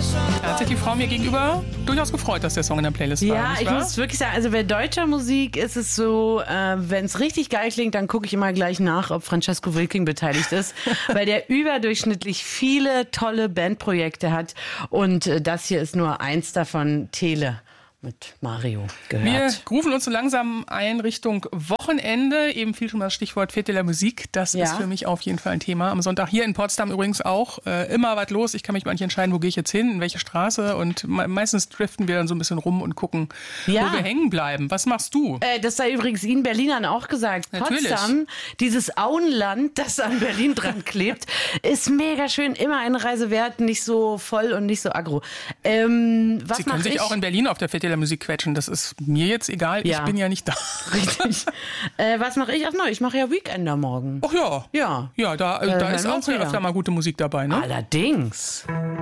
Da hat sich die Frau mir gegenüber durchaus gefreut, dass der Song in der Playlist war. Ja, ich muss wirklich sagen, also bei deutscher Musik ist es so, wenn es richtig geil klingt, dann gucke ich immer gleich nach, ob Francesco Wilking beteiligt ist, weil der überdurchschnittlich viele tolle Bandprojekte hat und das hier ist nur eins davon, Tele. Mit Mario gehört. Wir rufen uns so langsam ein Richtung Wochenende. Eben fiel schon mal das Stichwort Fete de la Musique. Das ist für mich auf jeden Fall ein Thema. Am Sonntag hier in Potsdam übrigens auch. Immer was los. Ich kann mich mal nicht entscheiden, wo gehe ich jetzt hin, in welche Straße. Und meistens driften wir dann so ein bisschen rum und gucken, wo wir hängen bleiben. Was machst du? Das sei übrigens Ihnen Berlinern auch gesagt. Natürlich. Potsdam, dieses Auenland, das an Berlin dran klebt, ist mega schön. Immer eine Reise wert, nicht so voll und nicht so aggro. Sie können sich auch in Berlin auf der Fete de la Musique quetschen. Das ist mir jetzt egal. Ich bin ja nicht da. Richtig. Was mache ich? Ach no, ich mache ja Weekender morgen. Ach ja. Ja. Ja, da ist auch öfter mal gute Musik dabei, ne? Allerdings.